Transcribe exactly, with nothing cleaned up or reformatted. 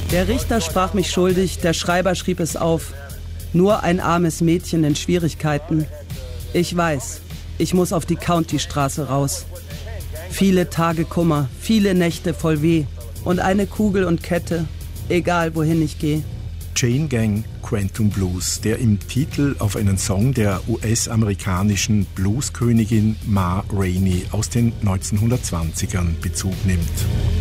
Der Richter sprach mich schuldig, der Schreiber schrieb es auf. Nur ein armes Mädchen in Schwierigkeiten. Ich weiß, ich muss auf die County-Straße raus. Viele Tage Kummer, viele Nächte voll Weh. Und eine Kugel und Kette, egal wohin ich gehe. Chain Gang Quantum Blues, der im Titel auf einen Song der U S-amerikanischen Blueskönigin Ma Rainey aus den neunzehnhundertzwanzigern Bezug nimmt.